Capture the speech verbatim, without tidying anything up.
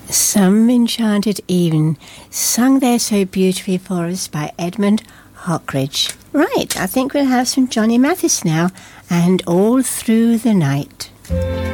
Some Enchanted Evening, sung there so beautifully for us by Edmund Hockridge. Right, I think we'll have some Johnny Mathis now, and All Through the Night.